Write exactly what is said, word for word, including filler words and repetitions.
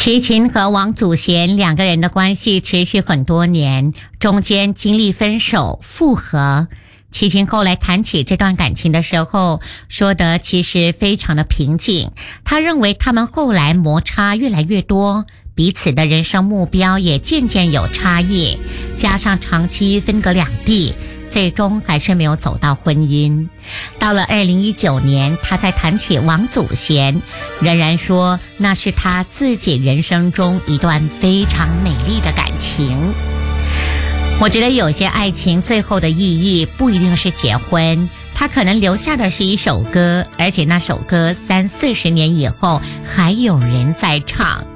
齐秦和王祖贤两个人的关系持续很多年，中间经历分手、复合。齐秦后来谈起这段感情的时候，说得其实非常的平静。他认为他们后来摩擦越来越多，彼此的人生目标也渐渐有差异，加上长期分隔两地，最终还是没有走到婚姻。到了二零一九年，他在谈起王祖贤，仍然说那是他自己人生中一段非常美丽的感情。我觉得有些爱情最后的意义不一定是结婚，它可能留下的是一首歌，而且那首歌三四十年以后还有人在唱。